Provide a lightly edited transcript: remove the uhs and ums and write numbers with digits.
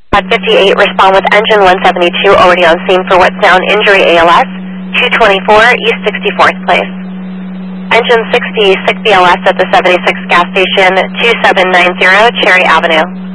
At 58, respond with engine 172 already on scene for what's down injury ALS, 224 East 64th Place. Engine 60, sick BLS at the 76 gas station, 2790 Cherry Avenue.